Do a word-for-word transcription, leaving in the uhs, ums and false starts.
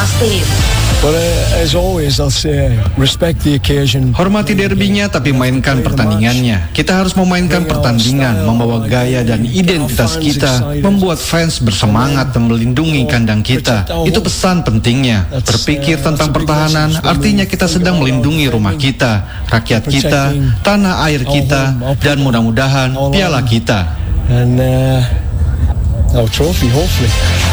Justin. But uh, as always, I'll say respect the occasion. Hormati derbynya tapi mainkan pertandingannya. Kita harus memainkan pertandingan, membawa gaya dan identitas kita, membuat fans bersemangat dan melindungi kandang kita. Itu pesan pentingnya. Berpikir tentang pertahanan artinya kita sedang melindungi rumah kita, rakyat kita, tanah air kita, dan mudah-mudahan piala kita. And uh, our trophy, hopefully.